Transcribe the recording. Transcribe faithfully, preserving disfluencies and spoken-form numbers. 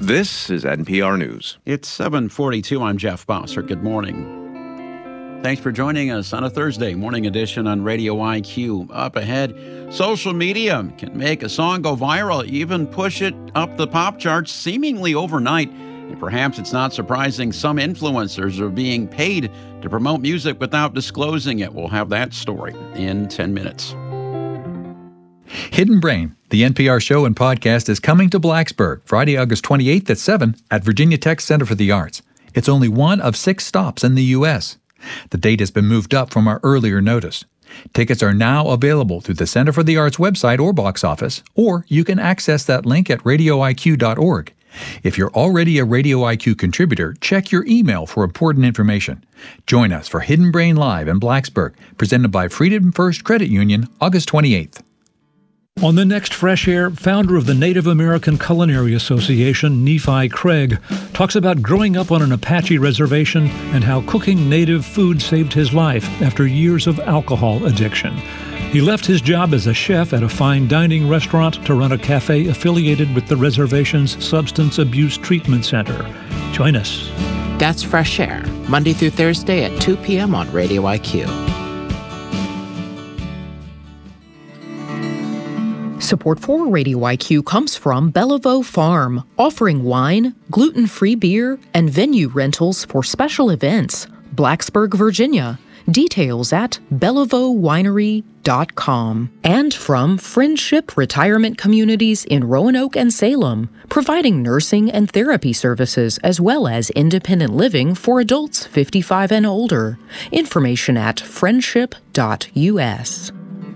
This is N P R News. It's seven forty-two. I'm Jeff Bosser. Good morning. Thanks for joining us on a Thursday morning edition on Radio I Q. Up ahead, social media can make a song go viral, even push it up the pop charts seemingly overnight. And perhaps it's not surprising some influencers are being paid to promote music without disclosing it. We'll have that story in ten minutes. Hidden Brain, the N P R show and podcast, is coming to Blacksburg Friday, August twenty-eighth at seven at Virginia Tech Center for the Arts. It's only one of six stops in the U S The date has been moved up from our earlier notice. Tickets are now available through the Center for the Arts website or box office, or you can access that link at radio I Q dot org. If you're already a Radio I Q contributor, check your email for important information. Join us for Hidden Brain Live in Blacksburg, presented by Freedom First Credit Union, August twenty-eighth. On the next Fresh Air, founder of the Native American Culinary Association, Nephi Craig, talks about growing up on an Apache reservation and how cooking native food saved his life after years of alcohol addiction. He left his job as a chef at a fine dining restaurant to run a cafe affiliated with the reservation's Substance Abuse Treatment Center. Join us. That's Fresh Air, Monday through Thursday at two p.m. on Radio I Q. Support for Radio I Q comes from Bellevaux Farm, offering wine, gluten-free beer, and venue rentals for special events. Blacksburg, Virginia. Details at bellevaux winery dot com. And from Friendship Retirement Communities in Roanoke and Salem, providing nursing and therapy services as well as independent living for adults fifty-five and older. Information at friendship dot U S.